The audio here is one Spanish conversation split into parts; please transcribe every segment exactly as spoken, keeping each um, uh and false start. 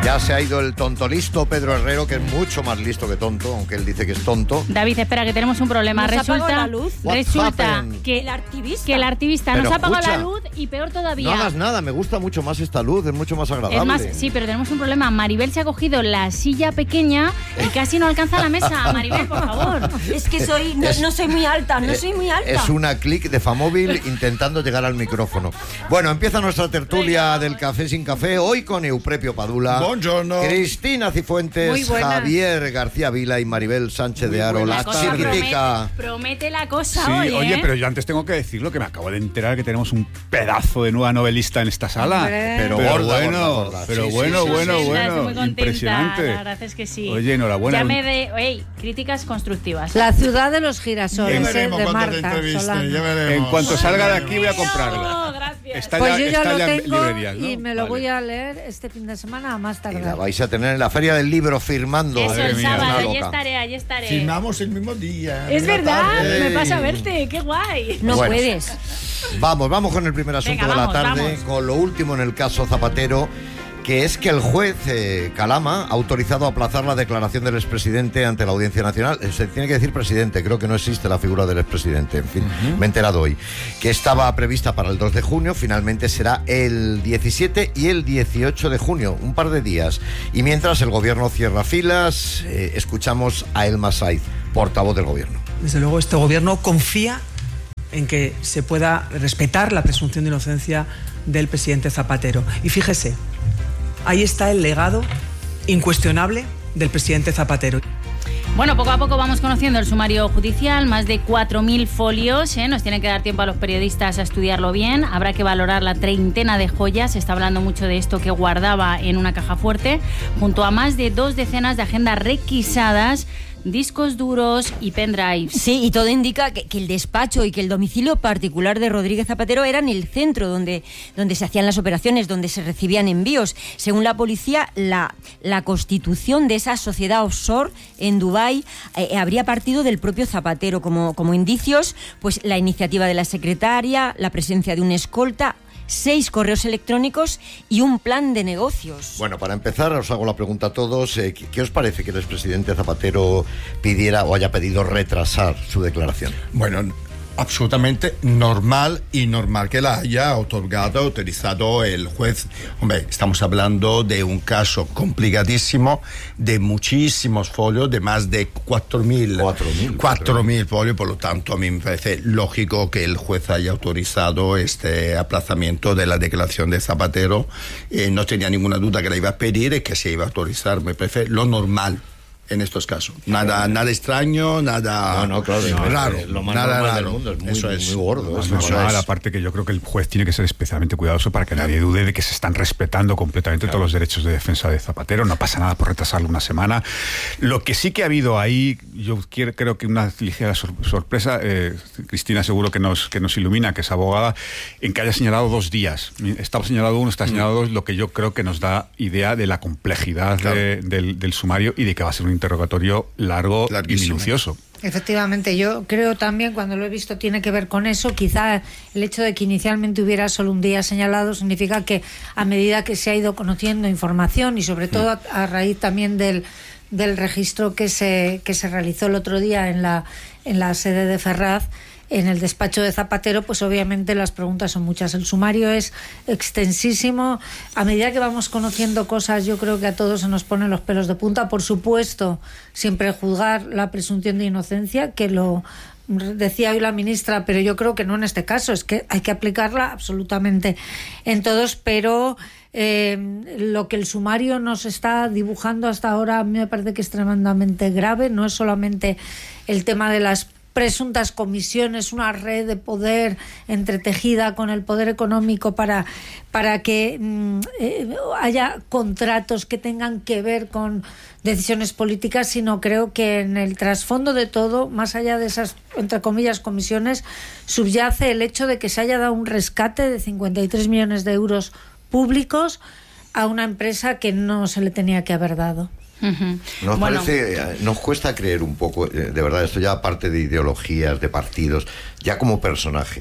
Ya se ha ido el tonto listo Pedro Herrero, que es mucho más listo que tonto, aunque él dice que es tonto. David, espera, que tenemos un problema. ¿Nos resulta ha apagado la luz? resulta que el activista, que el activista Pero nos ha apagado escucha, la luz y peor todavía. No hagas nada, me gusta mucho más esta luz, es mucho más agradable. Es más, sí, pero tenemos un problema. Maribel se ha cogido la silla pequeña y casi no alcanza la mesa. Maribel, por favor. Es que soy no, Es- no soy muy alta, no Eh, soy muy alta. Es una clic de Famóvil intentando llegar al micrófono. Bueno, empieza nuestra tertulia del Café sin Café, hoy con Euprepio Padula, Buongiorno. Cristina Cifuentes, Muy buenas. Javier García Vila y Maribel Sánchez de Aro, la La cosa promete, chiquitica. promete la cosa Sí, hoy, oye, ¿eh? pero yo antes tengo que decirlo, que me acabo de enterar que tenemos un pedazo de nueva novelista en esta sala. Hombre. Pero Pero gorda, bueno, gorda, gorda. pero Sí, sí, bueno, sí, bueno, Sí, sí, bueno, estoy muy contenta, impresionante. la verdad es que sí. Oye, enhorabuena. Ya me de, oye, críticas constructivas. La ciudad de los girasoles, Ya eh, veremos de cuando te Marta entrevisten, Solano. ya veremos. En cuanto salga de aquí voy a No, comprarla. gracias. Está Pues ya, yo ya está lo ya en tengo librerías, ¿no? y me lo Vale. voy a leer este fin de semana a más Y tardar. la vais a tener en la Feria del Libro firmando. Eso, Madre el mía, sábado, una allí loca. estaré, allí estaré. Firmamos el mismo día. Es en la verdad, tarde. me pasa a verte, qué guay. No Bueno. puedes. Vamos, vamos con el primer asunto Venga, de la vamos, tarde, vamos. con lo último en el caso Zapatero, que es que el juez eh, Calama ha autorizado aplazar la declaración del expresidente ante la Audiencia Nacional. Eh, Se tiene que decir presidente, creo que no existe la figura del expresidente, en fin, me he enterado hoy. Que estaba prevista para el dos de junio, finalmente será el diecisiete y el dieciocho de junio, un par de días. Y mientras el gobierno cierra filas, eh, escuchamos a Elma Saiz, portavoz del gobierno. Desde luego, este gobierno confía en que se pueda respetar la presunción de inocencia del presidente Zapatero. Y fíjese, ahí está el legado incuestionable del presidente Zapatero. Bueno, poco a poco vamos conociendo el sumario judicial, más de cuatro mil folios, ¿eh? Nos tiene que dar tiempo a los periodistas a estudiarlo bien, habrá que valorar la treintena de joyas, se está hablando mucho de esto que guardaba en una caja fuerte, junto a más de dos decenas de agendas requisadas, discos duros y pendrives. Sí, y todo indica que, que el despacho y que el domicilio particular de Rodríguez Zapatero eran el centro donde, donde se hacían las operaciones, donde se recibían envíos. Según la policía, la, la constitución de esa sociedad offshore en Dubái eh, habría partido del propio Zapatero. Como, como indicios, pues la iniciativa de la secretaria, la presencia de un escolta, seis correos electrónicos y un plan de negocios. Bueno, para empezar, os hago la pregunta a todos. Eh, ¿qué, qué os parece que el expresidente Zapatero pidiera o haya pedido retrasar su declaración? Bueno, absolutamente normal y normal que la haya otorgado, autorizado el juez. Hombre, estamos hablando de un caso complicadísimo, de muchísimos folios, de más de cuatro mil. cuatro mil folios, por lo tanto, a mí me parece lógico que el juez haya autorizado este aplazamiento de la declaración de Zapatero. Eh, no tenía ninguna duda que la iba a pedir y que se iba a autorizar. Me parece lo normal en estos casos. Nada, nada extraño, nada No, no, claro, no, es- raro. es lo más nada normal raro. del mundo, es muy- Eso es muy gordo, Más Eso normal, es. aparte que yo creo que el juez tiene que ser especialmente cuidadoso para que nadie dude de que se están respetando completamente todos los derechos de defensa de Zapatero. No pasa nada por retrasarlo una semana. Lo que sí que ha habido ahí, yo quiero, creo que una ligera sor- sorpresa, eh, Cristina seguro que nos, que nos ilumina, que es abogada, en que haya señalado dos días. Estaba señalado uno, está señalado dos, lo que yo creo que nos da idea de la complejidad Claro. de- del, del sumario y de que va a ser un interrogatorio largo y Larguísimo. minucioso. Efectivamente, yo creo también, cuando lo he visto, tiene que ver con eso. Quizá el hecho de que inicialmente hubiera solo un día señalado significa que a medida que se ha ido conociendo información y sobre todo a, a raíz también del, del registro que se, que se realizó el otro día en la, en la sede de Ferraz, en el despacho de Zapatero, pues obviamente las preguntas son muchas. El sumario es extensísimo. A medida que vamos conociendo cosas, yo creo que a todos se nos ponen los pelos de punta. Por supuesto, siempre juzgar la presunción de inocencia, que lo decía hoy la ministra, pero yo creo que no en este caso. Es que hay que aplicarla absolutamente en todos, pero eh, lo que el sumario nos está dibujando hasta ahora a mí me parece que es tremendamente grave. No es solamente el tema de las presuntas comisiones, una red de poder entretejida con el poder económico para, para que mm, eh, haya contratos que tengan que ver con decisiones políticas, sino creo que en el trasfondo de todo, más allá de esas, entre comillas, comisiones, subyace el hecho de que se haya dado un rescate de cincuenta y tres millones de euros públicos a una empresa que no se le tenía que haber dado. Uh-huh. Nos Bueno. parece, nos cuesta creer un poco, eh, de verdad, esto ya aparte de ideologías, de partidos, ya como personaje,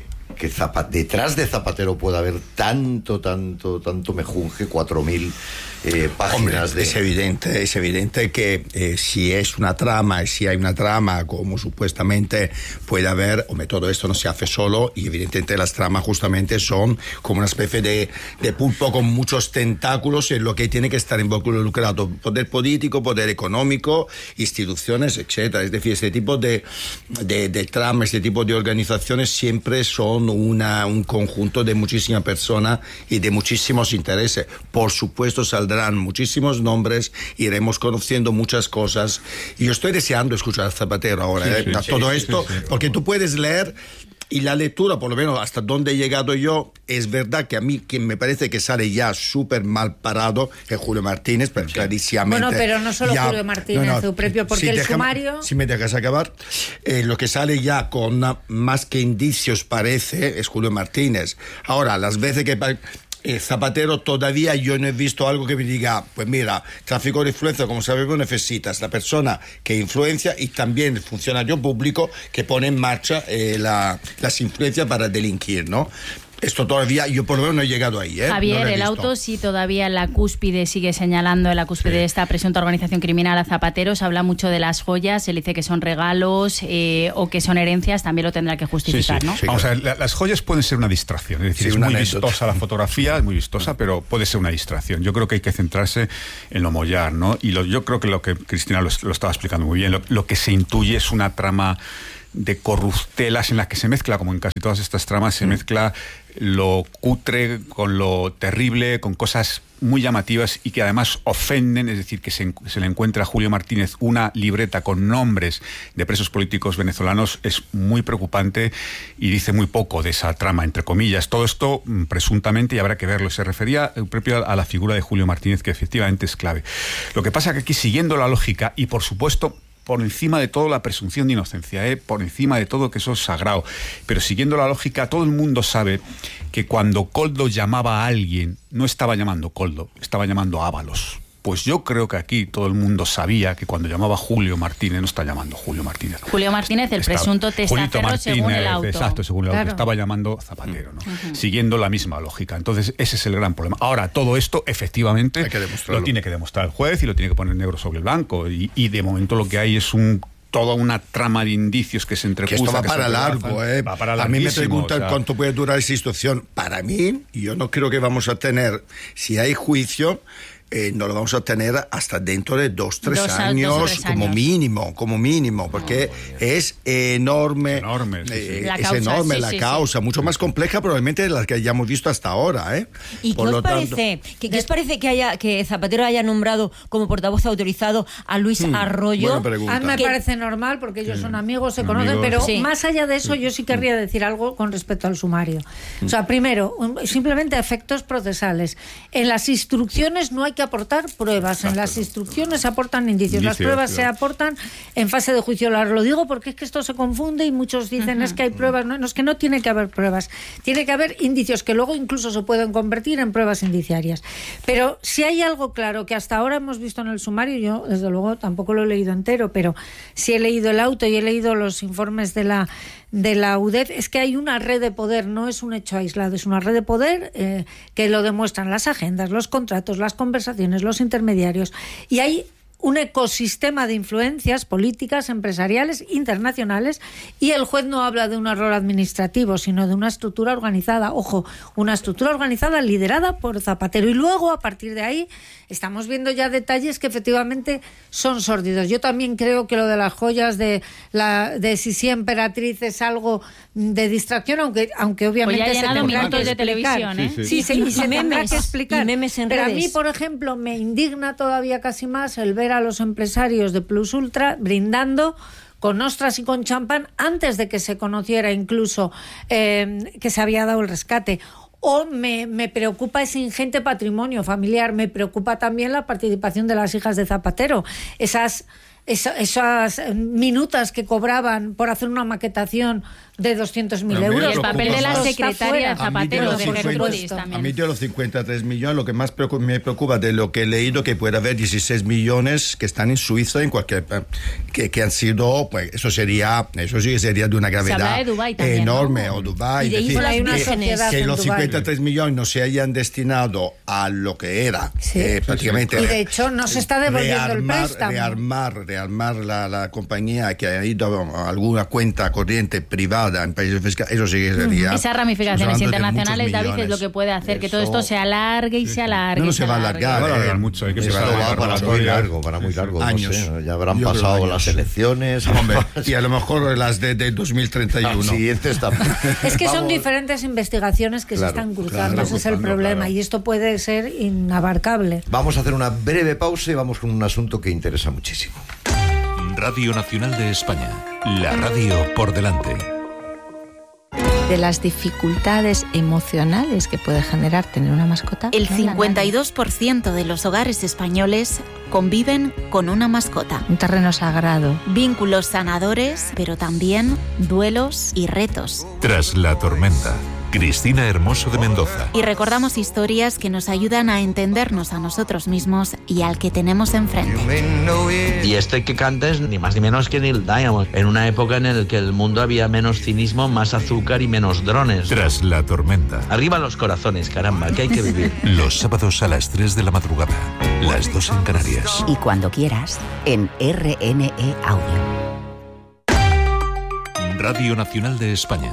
que Zapa, detrás de Zapatero pueda haber tanto, tanto, tanto mejunje, cuatro mil eh, páginas. Hombre, de... es evidente, es evidente que eh, si es una trama, si hay una trama como supuestamente puede haber, hombre, todo esto no se hace solo, y evidentemente las tramas justamente son como una especie de, de pulpo con muchos tentáculos en lo que tiene que estar involucrado poder político, poder económico, instituciones, etcétera. Es decir, este tipo de, de, de tramas, este tipo de organizaciones siempre son una, un conjunto de muchísimas personas y de muchísimos intereses. Por supuesto saldrán muchísimos nombres, iremos conociendo muchas cosas, y yo estoy deseando escuchar a Zapatero ahora, sí, eh, sí, todo sí, esto, sí, sí, porque tú puedes leer, y la lectura, por lo menos hasta donde he llegado yo, es verdad que a mí quien me parece que sale ya súper mal parado es Julio Martínez, pero sí, clarísimamente. Bueno, pero no solo ya, Julio Martínez, no, no, Eupropio, porque si el deja, sumario... Si me dejas acabar, eh, lo que sale ya con una, más que indicios parece, es Julio Martínez. Ahora, las veces que... Eh, Zapatero todavía yo no he visto algo que me diga, pues mira, tráfico de influencia, como sabemos, necesitas la persona que influencia y también el funcionario público que pone en marcha eh, la, las influencias para delinquir, ¿no? Esto todavía, yo por lo menos no he llegado ahí, ¿eh? Javier, no el auto sí todavía en la cúspide sigue señalando, en la cúspide sí. de esta presunta organización criminal a Zapatero. Se habla mucho de las joyas, se le dice que son regalos eh, o que son herencias, también lo tendrá que justificar, sí, sí, ¿no? Sí, Vamos claro. a ver, las joyas pueden ser una distracción, es decir, sí, es muy anécdota. vistosa la fotografía, es muy vistosa, pero puede ser una distracción. Yo creo que hay que centrarse en lo mollar, ¿no? Y lo, yo creo que lo que Cristina lo, lo estaba explicando muy bien, lo, lo que se intuye es una trama de corruptelas en la que se mezcla, como en casi todas estas tramas, se mezcla lo cutre con lo terrible, con cosas muy llamativas y que además ofenden, es decir, que se, se le encuentra a Julio Martínez una libreta con nombres de presos políticos venezolanos, es muy preocupante y dice muy poco de esa trama, entre comillas. Todo esto, presuntamente, y habrá que verlo, se refería propio a la figura de Julio Martínez, que efectivamente es clave. Lo que pasa es que aquí, siguiendo la lógica, y por supuesto por encima de todo la presunción de inocencia, ¿eh? por encima de todo que eso es sagrado, pero siguiendo la lógica, todo el mundo sabe que cuando Koldo llamaba a alguien, no estaba llamando Koldo, estaba llamando Ábalos. Pues yo creo que aquí todo el mundo sabía que cuando llamaba Julio Martínez, no está llamando Julio Martínez. Julio Martínez, el estaba, presunto testaferro según el auto. Exacto, según el claro. auto. Estaba llamando Zapatero, ¿no? Uh-huh. Siguiendo la misma lógica. Entonces, ese es el gran problema. Ahora, todo esto, efectivamente, lo tiene que demostrar el juez y lo tiene que poner negro sobre el blanco. Y, y de momento lo que hay es un... toda una trama de indicios que se entrecruza. Que esto va que para largo, ¿eh? Va para a mí me preguntan, o sea, cuánto puede durar esa instrucción. Para mí, yo no creo que vamos a tener, si hay juicio, eh, no lo vamos a tener hasta dentro de dos, tres dos, años, dos, tres como años. mínimo, como mínimo, porque oh, es enorme, enorme sí, eh, sí. La es causa, enorme sí, la sí, causa, sí. mucho más compleja probablemente de la que hayamos visto hasta ahora, ¿eh? ¿Y Por qué lo os tanto, parece, ¿qué, qué os parece que haya que Zapatero haya nombrado como portavoz autorizado a Luis hmm, Arroyo? A mí me ¿Qué? parece normal porque ellos sí. son amigos, se amigos. conocen, pero sí. más allá de eso yo sí querría decir algo con respecto al sumario. O sea, primero, simplemente efectos procesales. En las instrucciones no hay que aportar pruebas, en las instrucciones se aportan indicios, Indicio, las pruebas claro. se aportan en fase de juicio. Lo digo porque es que esto se confunde y muchos dicen uh-huh. es que hay pruebas, no, no, es que no tiene que haber pruebas, tiene que haber indicios que luego incluso se pueden convertir en pruebas indiciarias. Pero si hay algo claro que hasta ahora hemos visto en el sumario, yo desde luego tampoco lo he leído entero, pero sí he leído el auto y he leído los informes de la de la U D E F, es que hay una red de poder, no es un hecho aislado, es una red de poder eh, que lo demuestran las agendas, los contratos, las conversaciones, los intermediarios, y hay un ecosistema de influencias políticas, empresariales, internacionales, y el juez no habla de un error administrativo, sino de una estructura organizada. Ojo, una estructura organizada liderada por Zapatero. Y luego, a partir de ahí, estamos viendo ya detalles que efectivamente son sórdidos. Yo también creo que lo de las joyas de la de Sisi Emperatriz es algo de distracción, aunque aunque obviamente pues ya se tendrá minutos que de explicar. televisión, ¿eh? Sí, sí, sí, y, y se tendrá que explicar. Y memes en Pero redes. a mí, por ejemplo, me indigna todavía casi más el ver a los empresarios de Plus Ultra brindando con ostras y con champán antes de que se conociera incluso eh, que se había dado el rescate. O me, me preocupa ese ingente patrimonio familiar, me preocupa también la participación de las hijas de Zapatero, esas... Esa, esas minutas que cobraban por hacer una maquetación de doscientos mil A mí me euros. El papel de la preocupa más. secretaria Está fuera. Zapatero, A de mí de los Gertrudis cincuenta también. A mí de los cincuenta y tres millones, lo que más preocup- me preocupa de lo que he leído, que puede haber dieciséis millones que están en Suiza, en cualquier que, que han sido, pues eso sería, eso sí que sería de una Se habla gravedad de Dubái también, enorme, ¿no? o Dubái. Y de es decir, Islas hay una que- sociedad que en los Dubái. cincuenta y tres millones no se hayan destinado a lo que era Sí. eh, prácticamente. Y de hecho no se está devolviendo el rearmar, préstamo. Rearmar, rearmar la, la compañía que ha ido a alguna cuenta corriente privada en países fiscales, eso sí que sería. Esas ramificaciones estamos hablando de internacionales, muchos David, es lo que millones. puede hacer que todo Eso- esto se alargue y se alargue. No, no y se va a alargue. alargar. Va a alargar eh, mucho, hay que se empezar va a a Esto va alargar para las muy vidas. largo, para muy largo. no Años. sé, ya habrán Yo creo pasado años. las elecciones. Hombre, y a lo mejor las de, de dos mil treinta y uno. Las siguientes también. Es que son Vamos. diferentes investigaciones que Claro, se están cruzando, claro, ese es el cruzando, problema, claro. y esto puede ser inabarcable. Vamos a hacer una breve pausa y vamos con un asunto que interesa muchísimo. Radio Nacional de España. La radio por delante. De las dificultades emocionales que puede generar tener una mascota. El no habla cincuenta y nadie. dos por ciento de los hogares españoles conviven con una mascota. Un terreno sagrado. Vínculos sanadores, pero también duelos y retos. Tras la tormenta. Cristina Hermoso de Mendoza. Y recordamos historias que nos ayudan a entendernos a nosotros mismos y al que tenemos enfrente. Y este que canta es ni más ni menos que Neil Diamond, en una época en la que el mundo había menos cinismo, más azúcar y menos drones. Tras la tormenta. Arriba los corazones, caramba, que hay que vivir. Los sábados a las tres de la madrugada. Las dos en Canarias. Y cuando quieras, en R N E Audio. Radio Nacional de España.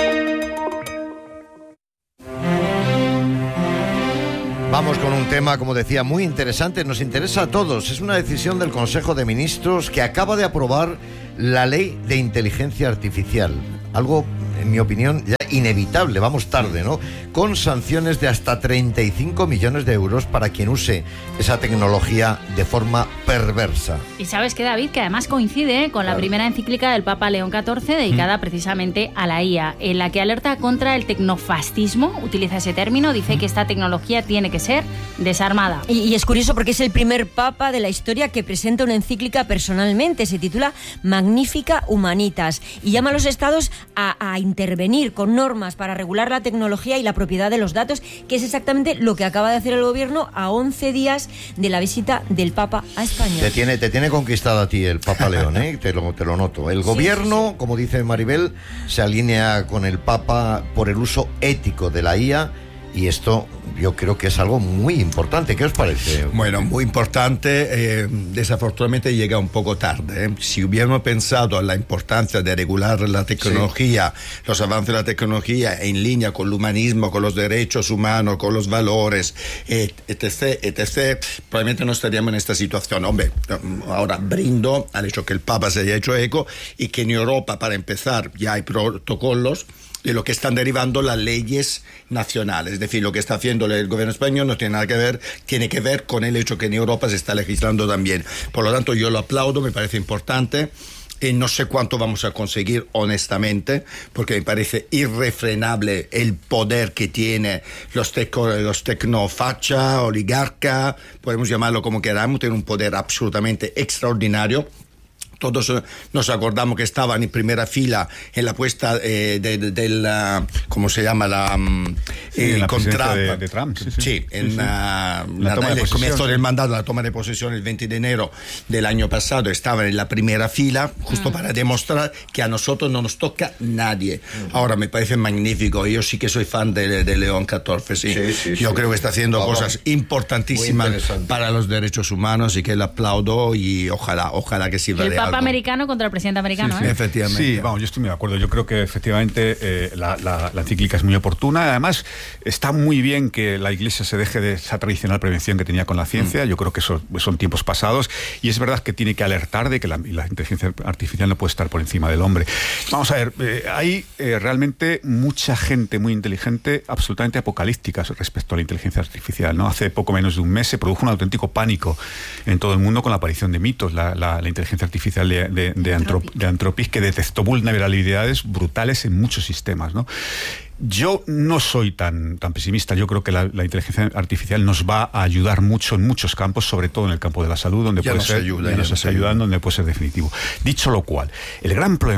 Vamos con un tema, como decía, muy interesante. Nos interesa a todos. Es una decisión del Consejo de Ministros que acaba de aprobar la Ley de Inteligencia Artificial. Algo, en mi opinión, ya inevitable. Vamos tarde, ¿no? Con sanciones de hasta treinta y cinco millones de euros para quien use esa tecnología de forma perversa. Y sabes que, David, que además coincide con la Claro. primera encíclica del Papa León catorce dedicada mm. precisamente a la I A, en la que alerta contra el tecnofascismo, utiliza ese término, dice mm. que esta tecnología tiene que ser desarmada. Y, y es curioso porque es el primer papa de la historia que presenta una encíclica personalmente, se titula Magnifica Humanitas, y llama a los estados a, a intervenir con normas para regular la tecnología y la propiedad de los datos, que es exactamente lo que acaba de hacer el gobierno a once días de la visita del Papa a España. Te tiene, te tiene conquistado a ti el Papa León, ¿eh? te, lo, te lo noto. El gobierno, sí, sí, sí. como dice Maribel, se alinea con el Papa por el uso ético de la I A, y esto yo creo que es algo muy importante. ¿Qué os parece? Bueno, muy importante. Eh, desafortunadamente llega un poco tarde. ¿eh? Si hubiéramos pensado en la importancia de regular la tecnología, sí. los avances de la tecnología en línea con el humanismo, con los derechos humanos, con los valores, eh, etc, etcétera, probablemente no estaríamos en esta situación. Hombre, ahora brindo al hecho que el Papa se haya hecho eco y que en Europa, para empezar, ya hay protocolos de lo que están derivando las leyes nacionales. Es decir, lo que está haciendo el gobierno español no tiene nada que ver, tiene que ver con el hecho que en Europa se está legislando también. Por lo tanto, yo lo aplaudo, me parece importante. Eh, no sé cuánto vamos a conseguir, honestamente, porque me parece irrefrenable el poder que tiene los, teco, los tecnofacha, oligarca, podemos llamarlo como queramos, tiene un poder absolutamente extraordinario. Todos nos acordamos que estaban en primera fila en la puesta eh, de, de, de la, ¿cómo se llama? La, sí, eh, en la con Trump. De, de Trump. Sí, sí. sí en sí, sí. La, la, la, la, el comienzo del mandato, la toma de posesión el veinte de enero del año pasado, estaban en la primera fila, justo mm. para demostrar que a nosotros no nos toca nadie. Mm. Ahora, me parece magnífico. Yo sí que soy fan de, de León catorce, sí. sí, sí Yo sí. creo que está haciendo Vamos. cosas importantísimas para los derechos humanos y que le aplaudo y ojalá, ojalá que sirva de algo. Papa americano contra el presidente americano, sí, sí, ¿eh? Efectivamente. Sí, vamos, yo estoy muy de acuerdo. Yo creo que efectivamente eh, la, la, la encíclica es muy oportuna. Además, está muy bien que la Iglesia se deje de esa tradicional prevención que tenía con la ciencia. Mm. Yo creo que eso son tiempos pasados. Y es verdad que tiene que alertar de que la, la inteligencia artificial no puede estar por encima del hombre. Vamos a ver, eh, hay eh, realmente mucha gente muy inteligente, absolutamente apocalíptica respecto a la inteligencia artificial, ¿no? Hace poco menos de un mes se produjo un auténtico pánico en todo el mundo con la aparición de mitos. La, la, la inteligencia artificial de, de, de Anthropic, de Anthropic, que detectó vulnerabilidades brutales en muchos sistemas, ¿no? Yo no soy tan, tan pesimista. Yo creo que la, la inteligencia artificial nos va a ayudar mucho en muchos campos, sobre todo en el campo de la salud, donde ya puede nos ser, ayuda, ya ya nos nos está ayudando, donde puede ser definitivo. Dicho lo cual, el gran problema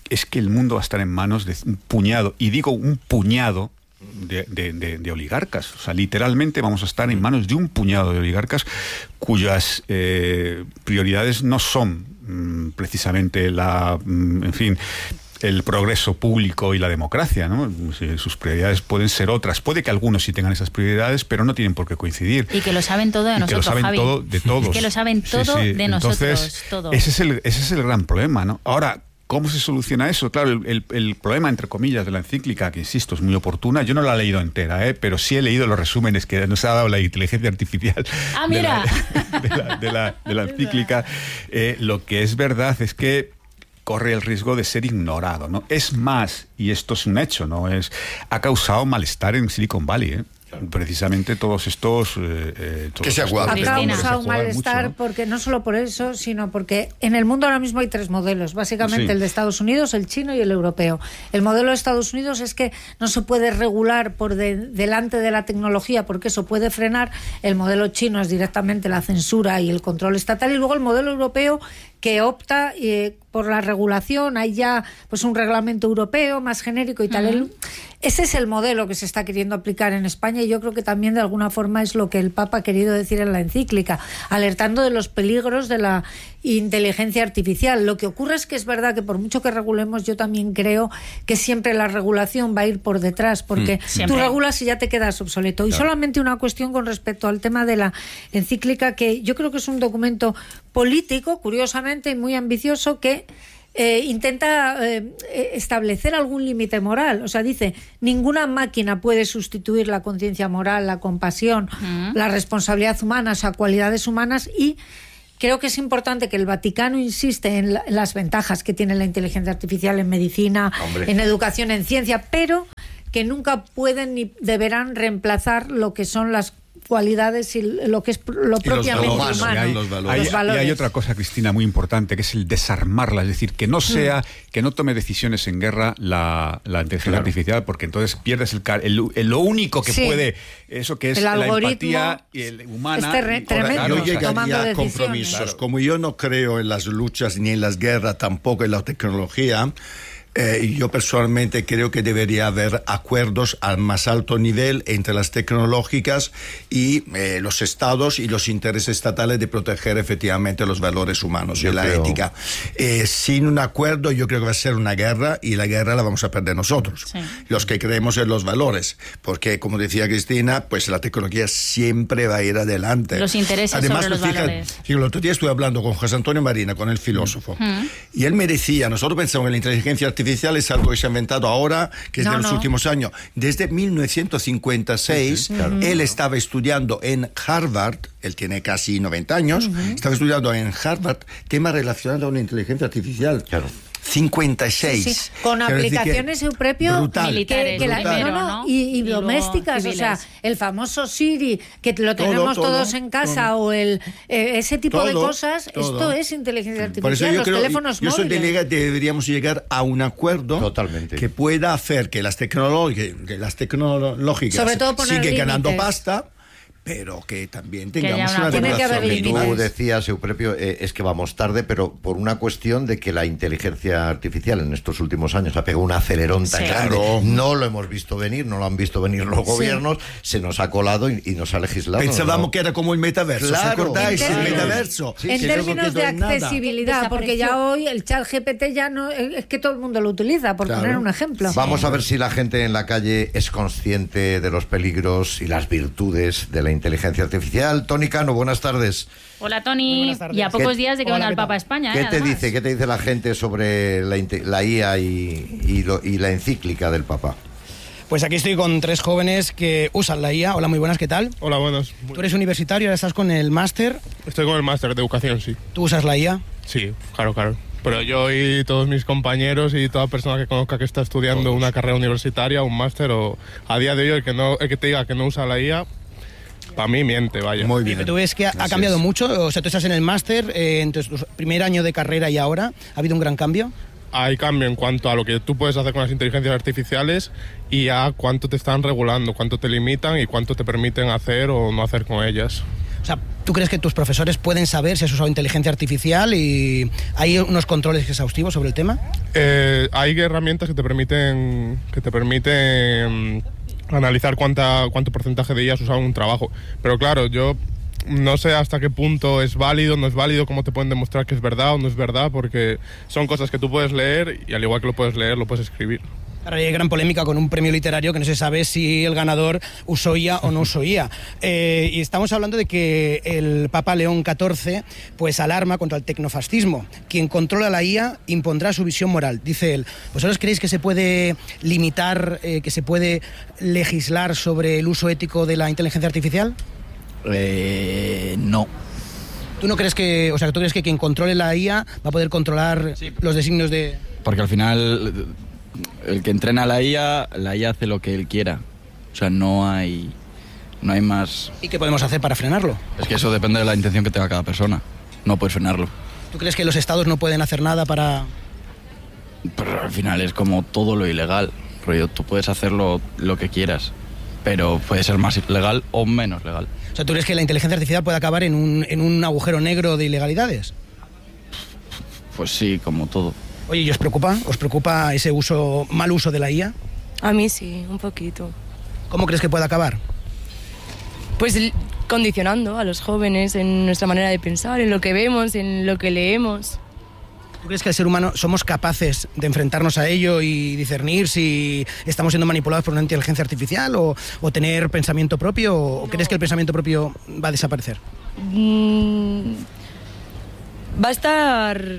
es que el mundo va a estar en manos de un puñado, y digo un puñado, De, de, de, de oligarcas. O sea, literalmente vamos a estar en manos de un puñado de oligarcas cuyas eh, prioridades no son mm, precisamente la, mm, en fin, el progreso público y la democracia, ¿no? Sus prioridades pueden ser otras. Puede que algunos sí tengan esas prioridades, pero no tienen por qué coincidir. Y que lo saben todo de y nosotros, que lo saben Javi. todo de todos. Es que lo saben todo sí, sí. de Entonces, nosotros, todo. Ese es el, ese es el gran problema, ¿no? Ahora, ¿cómo se soluciona eso? Claro, el, el, el problema, entre comillas, de la encíclica, que insisto, es muy oportuna, yo no la he leído entera, ¿eh? Pero sí he leído los resúmenes que nos ha dado la inteligencia artificial ah, mira. De, la, de, la, de, la, de la encíclica. Eh, lo que es verdad es que corre el riesgo de ser ignorado, ¿no? Es más, y esto es un hecho, ¿no? Es, ha causado malestar en Silicon Valley, ¿eh? Precisamente todos estos... Eh, eh, todos que se aguantan. Ha causado un malestar, ¿no? Porque no solo por eso, sino porque en el mundo ahora mismo hay tres modelos, básicamente sí. El de Estados Unidos, el chino y el europeo. El modelo de Estados Unidos es que no se puede regular por de, delante de la tecnología porque eso puede frenar. El modelo chino es directamente la censura y el control estatal, y luego el modelo europeo que opta eh, por la regulación. Hay ya pues un reglamento europeo más genérico y tal. Uh-huh. Ese es el modelo que se está queriendo aplicar en España, y yo creo que también de alguna forma es lo que el Papa ha querido decir en la encíclica, alertando de los peligros de la inteligencia artificial. Lo que ocurre es que es verdad que por mucho que regulemos, yo también creo que siempre la regulación va a ir por detrás, porque mm, tú regulas y ya te quedas obsoleto. Y claro. Solamente una cuestión con respecto al tema de la encíclica, que yo creo que es un documento político, curiosamente, y muy ambicioso, que Eh, intenta eh, establecer algún límite moral. O sea, dice, ninguna máquina puede sustituir la conciencia moral, la compasión, uh-huh. la responsabilidad humana, o sea, cualidades humanas. Y creo que es importante que el Vaticano insiste en, la, en las ventajas que tiene la inteligencia artificial en medicina, Hombre. en educación, en ciencia, pero que nunca pueden ni deberán reemplazar lo que son las cualidades y lo que es lo propiamente valores, humano. Hay, los hay, hay, hay otra cosa, Cristina, muy importante, que es el desarmarla, es decir, que no sea, mm. que no tome decisiones en guerra la, la inteligencia claro. artificial, porque entonces pierdes el, el, el lo único que sí. puede, eso que es el la empatía y el humana. Es ter- tremendo. Yo llegaría a compromisos. Claro. Como yo no creo en las luchas ni en las guerras, tampoco en la tecnología, Eh, yo personalmente creo que debería haber acuerdos al más alto nivel entre las tecnológicas y eh, los estados y los intereses estatales de proteger efectivamente los valores humanos yo y la creo. ética. Eh, sin un acuerdo yo creo que va a ser una guerra, y la guerra la vamos a perder nosotros, sí. los que creemos en los valores, porque como decía Cristina, pues la tecnología siempre va a ir adelante. Los intereses Además, sobre los fija, valores. El otro día estuve hablando con José Antonio Marina, con el filósofo, mm. y él me decía, nosotros pensamos que la inteligencia artificial es algo que se ha inventado ahora, que es no, de los no. últimos años. Desde mil novecientos cincuenta y seis, sí, sí, claro. él estaba estudiando en Harvard, él tiene casi noventa años, uh-huh. estaba estudiando en Harvard temas relacionados con la inteligencia artificial. Claro. cincuenta y seis. Sí, sí. Con Quiero aplicaciones eu propio militares, que, que la, primero, no, no, ¿no? y, y, y domésticas, o sea, el famoso Siri, que lo tenemos todo, todo, todos en casa, todo. o el eh, ese tipo todo, de cosas, todo. Esto es inteligencia artificial. Por eso yo los creo, teléfonos yo móviles. Soy delega, deberíamos llegar a un acuerdo Totalmente. que pueda hacer que las, que, que las tecnológicas Sobre todo sigan ganando pasta, pero que también tengamos que una, una regulación. Tú decías, Eupropio, eh, es que vamos tarde, pero por una cuestión de que la inteligencia artificial en estos últimos años ha pegado un acelerón tan sí. grande. Claro. No lo hemos visto venir, no lo han visto venir los gobiernos, sí. se nos ha colado y, y nos ha legislado. Pensábamos ¿no? que era como el metaverso, claro. ¿os acordáis? En el metaverso. Sí, en sí, términos de accesibilidad, porque ya hoy el chat G P T ya no es que todo el mundo lo utiliza, por claro. poner un ejemplo. Sí. Vamos a ver si la gente en la calle es consciente de los peligros y las virtudes de la inteligencia artificial. Tony Cano, buenas tardes. Hola, Tony. Y a pocos días de que venga el Papa a España. ¿Qué ¿eh? te dice, qué te dice la gente sobre la, la I A y, y, lo, y la encíclica del Papa? Pues aquí estoy con tres jóvenes que usan la I A. Hola, muy buenas, ¿qué tal? Hola, buenas. Tú eres universitario, ahora estás con el máster. Estoy con el máster de educación, sí. ¿Tú usas la I A? Sí, claro, claro. Pero yo y todos mis compañeros y toda persona que conozca que está estudiando una carrera universitaria, un máster, o a día de hoy el que, no, el que te diga que no usa la I A, para mí miente, vaya. Muy bien. ¿Tú ves que ha, ha cambiado mucho? O sea, tú estás en el máster, eh, entonces tu primer año de carrera y ahora, ¿ha habido un gran cambio? Hay cambio en cuanto a lo que tú puedes hacer con las inteligencias artificiales y a cuánto te están regulando, cuánto te limitan y cuánto te permiten hacer o no hacer con ellas. O sea, ¿Tú crees que tus profesores pueden saber si has usado inteligencia artificial y hay unos controles exhaustivos sobre el tema? Eh, hay herramientas que te permiten que te permiten mm, analizar cuánta cuánto porcentaje de I A has usado en un trabajo. Pero claro, yo no sé hasta qué punto es válido, no es válido, cómo te pueden demostrar que es verdad o no es verdad, porque son cosas que tú puedes leer y al igual que lo puedes leer, lo puedes escribir. Ahora hay gran polémica con un premio literario que no se sabe si el ganador usó I A o no usó I A. Eh, y estamos hablando de que el Papa León catorce pues alarma contra el tecnofascismo. Quien controla la I A impondrá su visión moral, dice él. ¿Vosotros creéis que se puede limitar, eh, que se puede legislar sobre el uso ético de la inteligencia artificial? Eh, no. ¿Tú no crees que, o sea, tú crees que quien controle la I A va a poder controlar sí. los designios de...? Porque al final... el que entrena la I A, la I A hace lo que él quiera. O sea, no hay, no hay más... ¿Y qué podemos hacer para frenarlo? Es que eso depende de la intención que tenga cada persona. No puedes frenarlo. ¿Tú crees que los estados no pueden hacer nada para...? Pero al final es como todo lo ilegal. Rollo, tú puedes hacerlo lo que quieras, pero puede ser más legal o menos legal. O sea, ¿tú crees que la inteligencia artificial puede acabar en un, en un agujero negro de ilegalidades? Pues sí, como todo. Oye, ¿y os preocupa? ¿Os preocupa ese uso, mal uso de la I A? A mí sí, un poquito. ¿Cómo crees que puede acabar? Pues condicionando a los jóvenes en nuestra manera de pensar, en lo que vemos, en lo que leemos. ¿Tú crees que el ser humano somos capaces de enfrentarnos a ello y discernir si estamos siendo manipulados por una inteligencia artificial o, o tener pensamiento propio? ¿O no. crees que el pensamiento propio va a desaparecer? Mm, va a estar...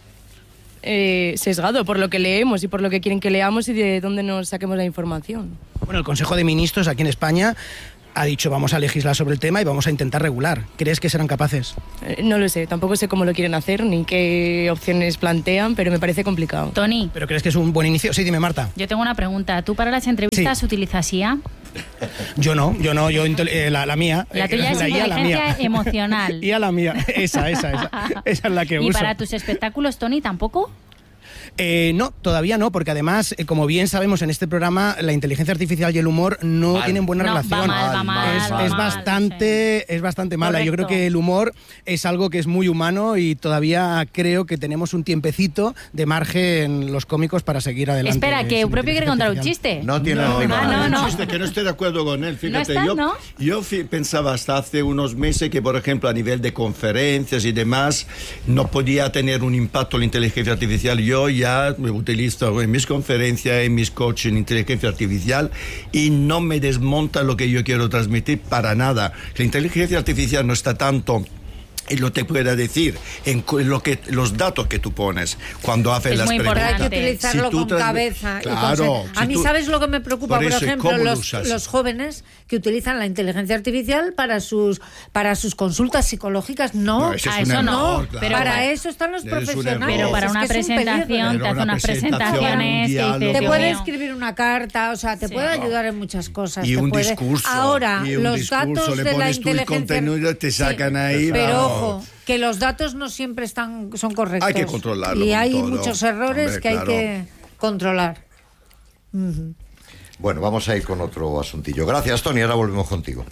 Eh, sesgado por lo que leemos y por lo que quieren que leamos y de dónde nos saquemos la información. Bueno, el Consejo de Ministros aquí en España ha dicho vamos a legislar sobre el tema y vamos a intentar regular. ¿Crees que serán capaces? Eh, no lo sé, tampoco sé cómo lo quieren hacer ni qué opciones plantean, pero me parece complicado. Tony. ¿Pero crees que es un buen inicio? Sí, dime, Marta. Yo tengo una pregunta. ¿Tú para las entrevistas sí. utilizas I A? Yo no, yo no, yo eh, la, la mía. La tuya eh, es la inteligencia emocional. I A la mía, esa, esa, esa. Esa es la que ¿Y uso. ¿Y para tus espectáculos, Tony, tampoco? Eh, no, todavía no, porque además, eh, como bien sabemos en este programa, la inteligencia artificial y el humor no mal. tienen buena no, relación. Va mal, va mal, es, va es mal, bastante, sí. es bastante mala. Correcto. Yo creo que el humor es algo que es muy humano y todavía creo que tenemos un tiempecito de margen los cómicos para seguir adelante. Espera, que el propio quiere contar un chiste. No tiene no, no, ah, no, no. un chiste que no estoy de acuerdo con él. Fíjate, ¿No estás, yo, no? yo pensaba hasta hace unos meses que, por ejemplo, a nivel de conferencias y demás, no podía tener un impacto la inteligencia artificial. Yo ya me utilizo en mis conferencias, en mis coaching, inteligencia artificial y no me desmonta lo que yo quiero transmitir para nada. La inteligencia artificial no está tanto en lo que te pueda decir, en lo que los datos que tú pones cuando haces es las preguntas. Hay que utilizarlo si con trans... cabeza. Claro. Y con... A si mí, tú... ¿sabes lo que me preocupa? Por, Por eso, ejemplo, los, lo los jóvenes que utilizan la inteligencia artificial para sus para sus consultas psicológicas. No, no eso a es eso error, no. claro. Pero para eso están los profesionales. Pero para es una que presentación, te hace unas presentaciones, un te, te puede mío. escribir una carta, o sea, te sí. puede ayudar en muchas cosas. Y te un puede... discurso. Ahora, y un los discurso, datos le de la pones tú el inteligencia... contenido, te sacan sí. ahí. Pero vamos. ojo, que los datos no siempre están son correctos. Hay que controlarlo. Y hay todo. muchos errores Hombre, que claro. hay que controlar. Uh-huh. Bueno, vamos a ir con otro asuntillo. Gracias, Tony. Ahora volvemos contigo.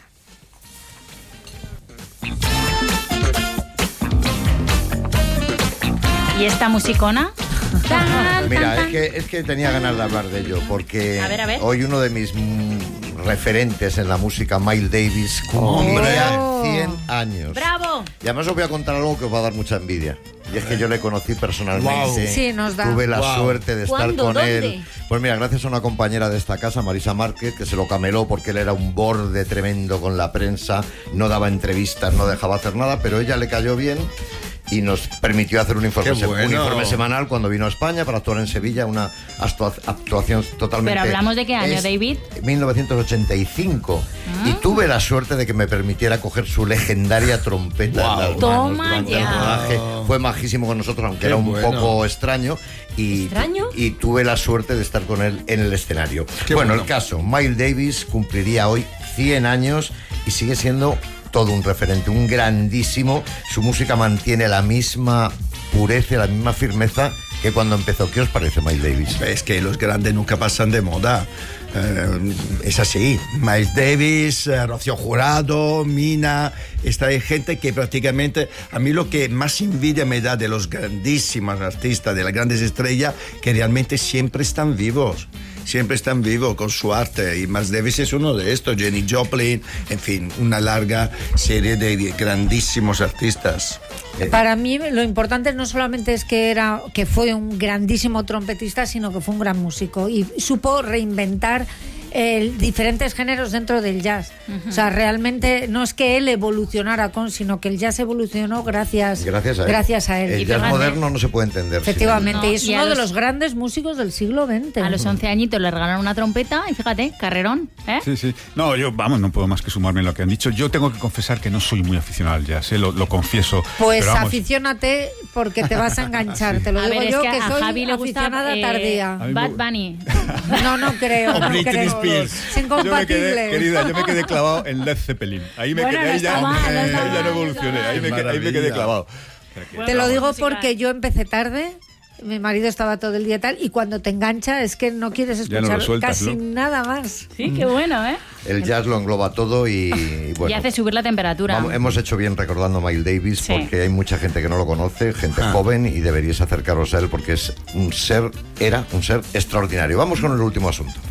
¿Y esta musicona? Mira, es que, es que tenía ganas de hablar de ello, porque a ver, a ver. hoy uno de mis mm, referentes en la música, Miles Davis, cumplía oh. cien años. ¡Bravo! Y además os voy a contar algo que os va a dar mucha envidia. Y es que yo le conocí personalmente. Wow. Sí, nos da. Tuve la Wow. suerte de estar ¿Cuándo? con ¿Dónde? él. Pues mira, gracias a una compañera de esta casa, Marisa Márquez, que se lo cameló porque él era un borde tremendo con la prensa, no daba entrevistas, no dejaba hacer nada, pero ella le cayó bien y nos permitió hacer un informe, se- bueno. un informe semanal cuando vino a España para actuar en Sevilla, una actua- actuación totalmente... Pero hablamos de qué año, es David. mil novecientos ochenta y cinco. Ah. Y tuve la suerte de que me permitiera coger su legendaria trompeta Wow. en las manos Toma durante ya. el rodaje. Fue majísimo con nosotros, aunque Qué era un bueno. poco extraño. Y, ¿Extraño? y tuve la suerte de estar con él en el escenario. Qué bueno, bueno. el caso, Miles Davis cumpliría hoy cien años y sigue siendo todo un referente, un grandísimo. Su música mantiene la misma pureza, la misma firmeza que cuando empezó. ¿Qué os parece Miles Davis? Es que los grandes nunca pasan de moda. eh, es así. Miles Davis, eh, Rocío Jurado, Mina, esta hay gente que prácticamente, a mí lo que más envidia me da de los grandísimos artistas, de las grandes estrellas, que realmente siempre están vivos. Siempre están vivos con su arte, y Miles Davis es uno de estos, Jenny Joplin, en fin, una larga serie de grandísimos artistas. Para mí lo importante no solamente es que era que fue un grandísimo trompetista, sino que fue un gran músico y supo reinventar eh, diferentes géneros dentro del jazz. Uh-huh. O sea, realmente no es que él evolucionara con, sino que el jazz evolucionó gracias, gracias a él. Gracias a él. El jazz moderno no se puede entender. Efectivamente, No, y es y uno los, de los grandes músicos del siglo veinte. A los once añitos le regalaron una trompeta y fíjate, carrerón, ¿eh? Sí, sí. No, yo, vamos, no puedo más que sumarme en lo que han dicho. Yo tengo que confesar que no soy muy aficionado al jazz, ¿eh? lo, lo confieso. Pues pero vamos, aficiónate porque te vas a enganchar, sí. Te lo a digo ver, yo es que, que a soy Javi le gusta aficionada eh, tardía. Bad Bunny. No, no creo. O no Britney creo. Spears. Es yo me quedé, incompatible. querida, yo me quedé clavado en Led Zeppelin. Ahí me Bueno, quedé, no ahí ya, está mal, no ahí está ya mal, no evolucioné, ahí me, quedé, ahí me quedé clavado. Te lo digo música. porque yo empecé tarde. Mi marido estaba todo el día tal, y cuando te engancha es que no quieres Ya no escuchar lo sueltas, casi ¿no? nada más. Sí, qué bueno, ¿eh? El jazz lo engloba todo y, y bueno. Y hace subir la temperatura. Vamos, hemos hecho bien recordando a Miles Davis, Sí. porque hay mucha gente que no lo conoce, gente Ah. joven, y deberíais acercaros a él porque es un ser, era un ser extraordinario. Vamos con el último asunto.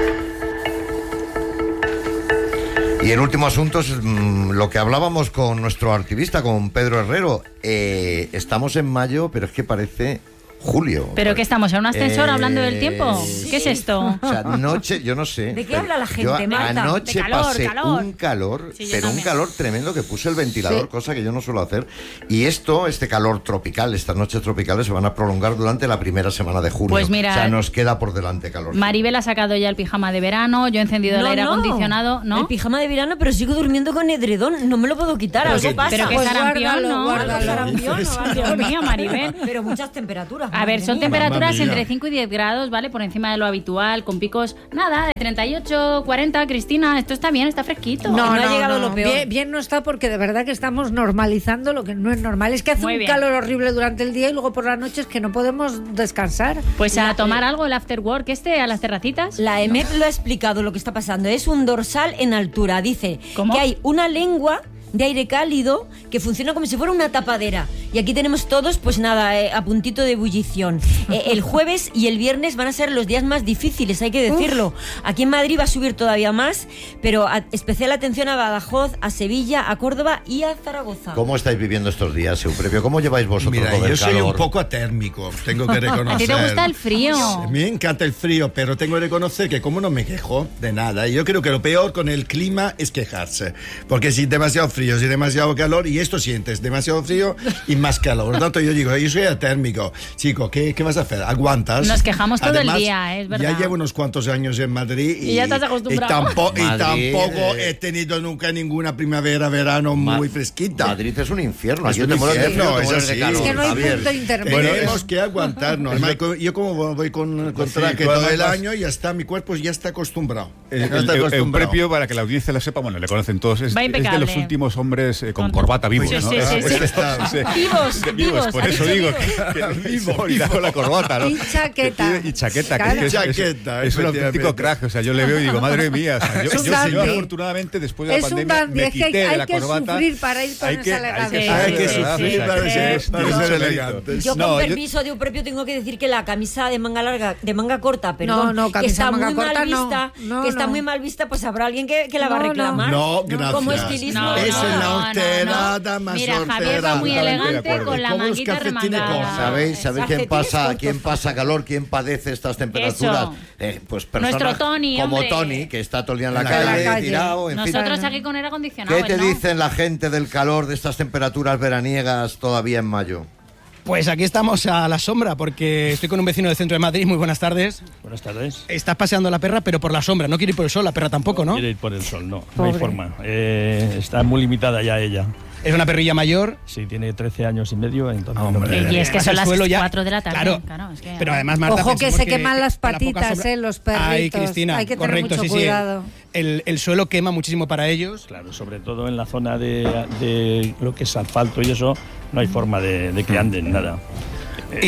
Y el último asunto es mmm, lo que hablábamos con nuestro activista, con Pedro Herrero. Eh, estamos en mayo, pero es que parece julio. ¿Pero qué estamos? ¿En un ascensor Eh, hablando del tiempo? sí. ¿Qué es esto? O sea, anoche, yo no sé. ¿De qué pero habla la gente, yo Marta? Anoche De calor, pasé calor. un calor, Sí, yo pero un también. calor tremendo, que puse el ventilador, Sí. cosa que yo no suelo hacer. Y esto, este calor tropical, estas noches tropicales se van a prolongar durante la primera semana de junio. Pues mira, o sea, nos queda por delante calor. Maribel ha sacado ya el pijama de verano, yo he encendido el No, aire no. acondicionado, ¿no? El pijama de verano, pero sigo durmiendo con edredón. No me lo puedo quitar, Pero algo que- pasa. pero que Pues sarampión, guárdalo, ¿no? guárdalo. Sarampión, no, vale. Dios mío, Maribel. Pero muchas temperaturas. A ver, madre son mía. temperaturas Mamma mía. entre cinco y diez grados, ¿vale? Por encima de lo habitual, con picos, nada, de treinta y ocho, cuarenta, Cristina, esto está bien, está fresquito. No, no no, ha llegado no. lo peor. Bien, bien no está, porque de verdad que estamos normalizando lo que no es normal. Es que hace Muy un bien. calor horrible durante el día y luego por la noche es que no podemos descansar. Pues a tomar algo, el after work este, a las terracitas. La E M E P lo ha explicado lo que está pasando. Es un dorsal en altura. Dice ¿Cómo? que hay una lengua de aire cálido que funciona como si fuera una tapadera. Y aquí tenemos todos, pues nada, eh, a puntito de ebullición. Eh, el jueves y el viernes van a ser los días más difíciles, hay que decirlo. Aquí en Madrid va a subir todavía más, pero a- especial atención a Badajoz, a Sevilla, a Córdoba y a Zaragoza. ¿Cómo estáis viviendo estos días, Euprepio? ¿Cómo lleváis vosotros Mira, lo del yo soy calor? un poco atérmico, tengo que ¿A reconocer. ti te gusta el frío? A mí me encanta el frío, pero tengo que reconocer que como no me quejo de nada, yo creo que lo peor con el clima es quejarse, porque si demasiado frío, si demasiado calor, y esto sientes demasiado frío y más calor. Por lo tanto, yo digo, yo soy atérmico. Chico, ¿qué, qué vas a hacer? ¿Aguantas? Nos quejamos todo el Además, día, es verdad. Ya llevo unos cuantos años en Madrid y, Y ya estás acostumbrado. y tampo- y Madrid, tampoco eh. he tenido nunca ninguna primavera, verano Ma- muy fresquita. Madrid es un infierno. Es Aquí un te mueres de infierno, frío, te es mueres de así. calor, Es que no hay Javier. punto intermedio. Tenemos que aguantarnos. Además, co- yo como voy con, con Sí, traje tú todo además el vas- año, ya está, mi cuerpo ya está acostumbrado. El, Ya el, está el- acostumbrado. Euprepio, para que la audiencia lo sepa, bueno, le conocen todos, es, Va es de impecable. los últimos hombres eh, con Con- corbata vivos, Sí, ¿no? sí, sí, sí. Este está- Vivos, de- vivos, por ha eso dicho digo vivos. que, que se ha olvidado la corbata, ¿no? Y chaqueta. Que tiene- y chaqueta, que Claro. es, es- Chaqueta, es un auténtico efectivamente. crack, o sea, yo le veo y digo, madre mía, o sea, yo, Es un yo- dandy. yo afortunadamente después de la Es un pandemia dandy, me es que hay- quité de hay la que corbata. sufrir para ir con hay esa que, elegancia. Hay que de verdad, sufrir o sea, para que ser- es- para tiene ser mucho mérito. elegantes. Yo No, con yo- permiso de Euprepio tengo que decir que la camisa de manga larga, de manga corta, No, perdón, no, que camisa está de manga muy mal corta, no. vista, No, que está no. muy mal vista, pues habrá alguien que, que la va a No, no. reclamar. No, gracias. Como estilismo. No, Es no, en la no, horterada no. más Mira, Javier va horterada. muy Totalmente de elegante acuerdo. con la Como los manguita cafetines remangada. cortos. ¿Sabéis, ¿sabéis quién Calcetines pasa, cortos. quién pasa calor, quién padece estas temperaturas? Eso. Eh, pues personas Nuestro Tony, como hombre. Tony, que está todo el día en la En la calle, calle. tirado, en fin. Nosotros aquí con aire acondicionado. ¿Qué te él no. dicen la gente del calor de estas temperaturas veraniegas todavía en mayo? Pues aquí estamos a la sombra, porque estoy con un vecino del centro de Madrid. Muy buenas tardes. Buenas tardes. Estás paseando la perra, pero por la sombra. No quiere ir por el sol, la perra tampoco, ¿no? Quiere ir por el sol, no. No Pobre. hay forma. Eh, está muy limitada ya ella. Es una perrilla mayor. Sí, tiene trece años y medio, entonces... Hombre. no- Y es que Además, son el las suelo ya- cuatro de la tarde. Claro. Claro, es que- Pero además, Marta, Ojo que pensemos se queman las con la poca patitas, sombra- eh, los perritos. Ay, Cristina, Hay que tener correcto, mucho sí, cuidado. sí. El, el suelo quema muchísimo para ellos. Claro, sobre todo en la zona de, de lo que es asfalto y eso, no hay forma de, de que anden, nada. Y,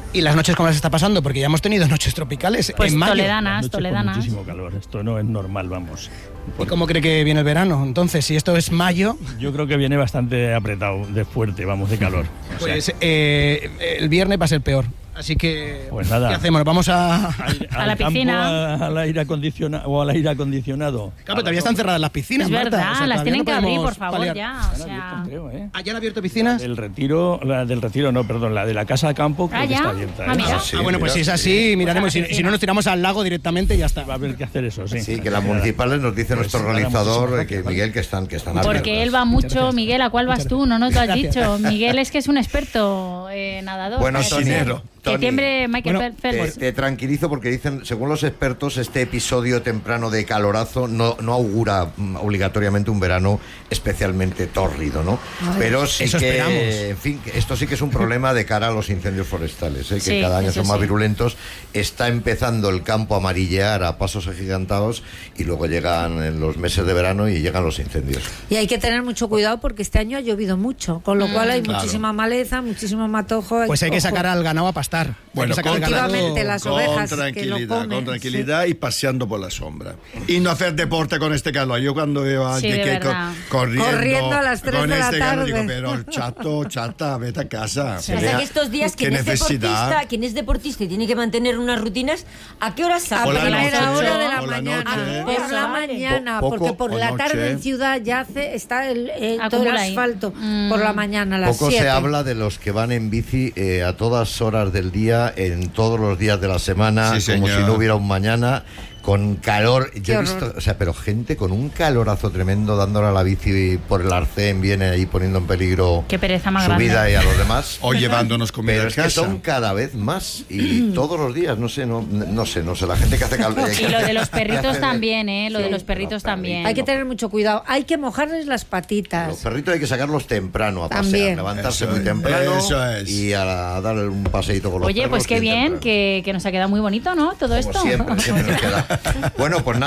¿Y las noches cómo las está pasando? Porque ya hemos tenido noches tropicales Pues en mayo. toledanas, Noche con toledanas. muchísimo calor, esto no es normal, vamos. ¿Y cómo cree que viene el verano? Entonces, si esto es mayo... Yo creo que viene bastante apretado, de fuerte, vamos, de calor. O sea, Pues eh, el viernes va a ser peor. Así que, Pues nada. ¿qué hacemos? ¿Nos vamos a, A la al campo, piscina. a- al aire acondicionado o al aire acondicionado. Claro, pero todavía están cerradas las piscinas, Es Marta. verdad, O sea, las todavía tienen no que abrir, podemos por favor, paliar. ya. O sea... Creo, ¿eh? ¿Ah, ya han abierto piscinas? El retiro, la del retiro no, perdón, la de la casa de campo creo Ah, que ¿ya? está abierta. Ah, ¿eh? mira. Sí, ah, bueno, pues mira, si es así, miraremos. Pues a Si, la si piscina. no, nos tiramos al lago directamente y ya está. Va a haber que hacer eso, sí. Sí, que las municipales nos dice nuestro nada, realizador, muchísimas eh, que gracias, Miguel, que están, que están abiertas. Porque él va mucho. Miguel, ¿a cuál vas tú? No nos lo has dicho. Miguel es que es un experto eh, nadador. Bueno, O sea, Tony, que- Que Tony, tiemble Michael Bueno, Phelps. Te, te tranquilizo porque dicen, según los expertos, este episodio temprano de calorazo no, no augura mm, obligatoriamente un verano especialmente tórrido, ¿no? Ay, Pero sí eso que, esperamos. en fin, que esto sí que es un problema de cara a los incendios forestales, ¿eh? que Sí, cada año eso son más sí. virulentos. Está empezando el campo a amarillear a pasos agigantados y luego llegan en los meses de verano y llegan los incendios. Y hay que tener mucho cuidado porque este año ha llovido mucho, con lo Mm. cual hay Claro. muchísima maleza, muchísimo matojo. Pues hay que ojo. sacar al ganado a pastar. Bueno, hay que sacar al ganado- Efectivamente, las con ovejas que lo tranquilidad, comen, con tranquilidad y paseando por la sombra. Y no hacer deporte con este calor. Yo cuando veo a Sí, alguien de que co- verdad. corriendo, Corriendo a las tres con de la este calor, tarde. digo, pero chato, chata, vete a casa. O sea, que estos días ¿Qué quien es, necesidad? deportista, quien es deportista y tiene que mantener unas rutinas, ¿a qué hora A sale? Por la primera noche, hora de la por la mañana. noche. Por la mañana, Po- poco porque por o la tarde noche. en ciudad ya hace, está el, eh, todo el Acumula ahí. asfalto. Mm. Por la mañana a las Poco siete. se habla de los que van en bici eh, a todas horas del día, en todos los días de la semana, Sí, como señor. si no hubiera un mañana, con calor. Yo he horror. visto, o sea, pero gente con un calorazo tremendo dándole a la bici por el arcén, viene ahí poniendo en peligro Qué pereza más su grande. vida y a los demás. O llevándonos comida Pero a es que casa. son cada vez más y todos los días, no sé, no, no sé, no sé, la gente que hace calor. Y lo de los perritos también, ¿eh? Lo de los perritos los también. Hay que tener mucho cuidado. Hay que mojarles las patitas. Los perritos hay que sacarlos temprano a pasear, También. levantarse Eso muy es, temprano eso es. y a, a darle un paseíto con los Oye, perros pues qué bien, temprano. que, que nos ha quedado muy bonito, ¿no? Todo Como esto. siempre, siempre nos queda. Bueno, pues nada.